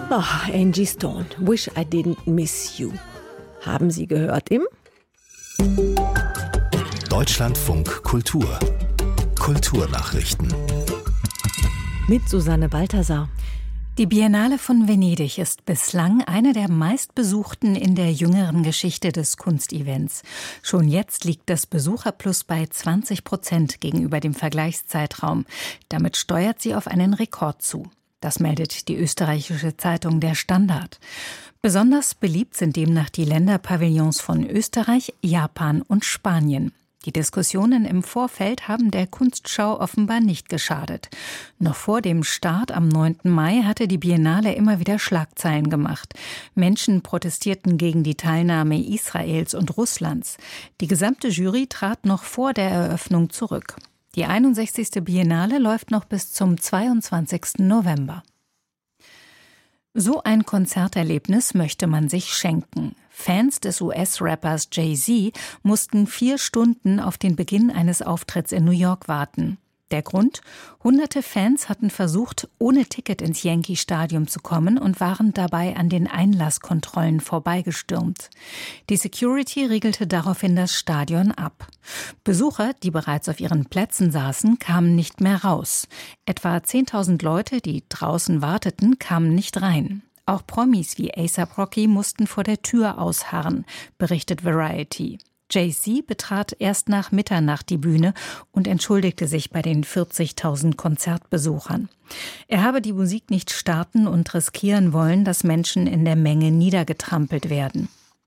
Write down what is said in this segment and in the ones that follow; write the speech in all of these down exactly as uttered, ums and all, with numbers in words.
Ach, Angie Stone, Wish I Didn't Miss You. Haben Sie gehört im Deutschlandfunk Kultur. Kulturnachrichten. Mit Susanne Balthasar. Die Biennale von Venedig ist bislang eine der meistbesuchten in der jüngeren Geschichte des Kunstevents. Schon jetzt liegt das Besucherplus bei zwanzig Prozent gegenüber dem Vergleichszeitraum. Damit steuert sie auf einen Rekord zu. Das meldet die österreichische Zeitung Der Standard. Besonders beliebt sind demnach die Länderpavillons von Österreich, Japan und Spanien. Die Diskussionen im Vorfeld haben der Kunstschau offenbar nicht geschadet. Noch vor dem Start am neunten Mai hatte die Biennale immer wieder Schlagzeilen gemacht. Menschen protestierten gegen die Teilnahme Israels und Russlands. Die gesamte Jury trat noch vor der Eröffnung zurück. Die einundsechzigste Biennale läuft noch bis zum zweiundzwanzigsten November. So ein Konzerterlebnis möchte man sich schenken. Fans des U S-Rappers Jay-Z mussten vier Stunden auf den Beginn eines Auftritts in New York warten. Der Grund? Hunderte Fans hatten versucht, ohne Ticket ins Yankee-Stadion zu kommen und waren dabei an den Einlasskontrollen vorbeigestürmt. Die Security riegelte daraufhin das Stadion ab. Besucher, die bereits auf ihren Plätzen saßen, kamen nicht mehr raus. Etwa zehntausend Leute, die draußen warteten, kamen nicht rein. Auch Promis wie A$ap Rocky mussten vor der Tür ausharren, berichtet Variety. Jay-Z betrat erst nach Mitternacht die Bühne und entschuldigte sich bei den vierzigtausend Konzertbesuchern. Er habe die Musik nicht starten und riskieren wollen, dass Menschen in der Menge niedergetrampelt werden.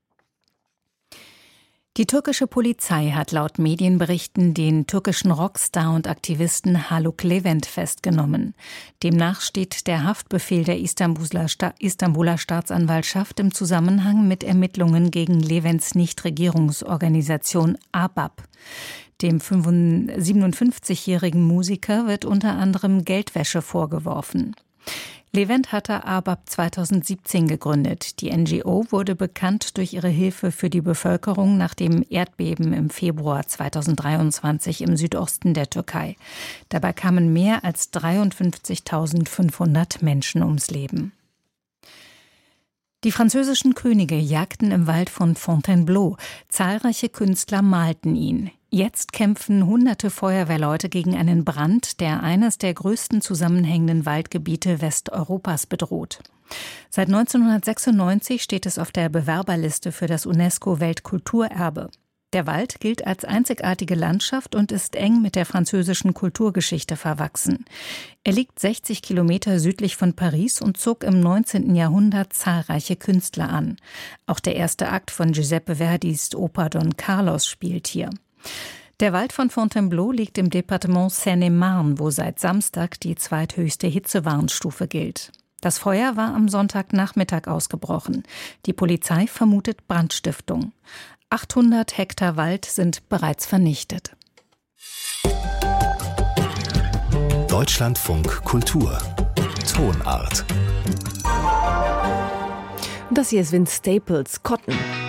Die türkische Polizei hat laut Medienberichten den türkischen Rockstar und Aktivisten Haluk Levent festgenommen. Demnach steht der Haftbefehl der Istanbuler, Sta- Istanbuler Staatsanwaltschaft im Zusammenhang mit Ermittlungen gegen Levents Nichtregierungsorganisation A B A P. Dem siebenundfünfzigjährigen Musiker wird unter anderem Geldwäsche vorgeworfen. Levent hatte A B A P zweitausendsiebzehn gegründet. Die N G O wurde bekannt durch ihre Hilfe für die Bevölkerung nach dem Erdbeben im Februar zweitausenddreiundzwanzig im Südosten der Türkei. Dabei kamen mehr als dreiundfünfzigtausendfünfhundert Menschen ums Leben. Die französischen Könige jagten im Wald von Fontainebleau. Zahlreiche Künstler malten ihn. Jetzt kämpfen hunderte Feuerwehrleute gegen einen Brand, der eines der größten zusammenhängenden Waldgebiete Westeuropas bedroht. Seit neunzehnhundertsechsundneunzig steht es auf der Bewerberliste für das UNESCO-Weltkulturerbe. Der Wald gilt als einzigartige Landschaft und ist eng mit der französischen Kulturgeschichte verwachsen. Er liegt sechzig Kilometer südlich von Paris und zog im neunzehnten Jahrhundert zahlreiche Künstler an. Auch der erste Akt von Giuseppe Verdis Oper Don Carlos spielt hier. Der Wald von Fontainebleau liegt im Departement Seine-et-Marne, wo seit Samstag die zweithöchste Hitzewarnstufe gilt. Das Feuer war am Sonntagnachmittag ausgebrochen. Die Polizei vermutet Brandstiftung. achthundert Hektar Wald sind bereits vernichtet. Deutschlandfunk Kultur. Tonart. Das hier ist Vince Staples, Cotton.